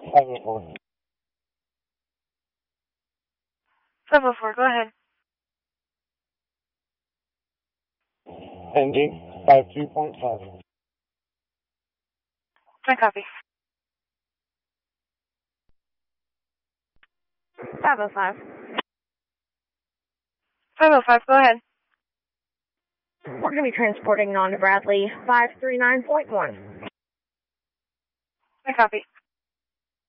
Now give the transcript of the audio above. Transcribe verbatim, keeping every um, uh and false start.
five oh four. five oh four, go ahead. Engine five two point five. I copy. five oh five. five oh five, go ahead. We're going to be transporting on to Bradley five three nine point one. I copy.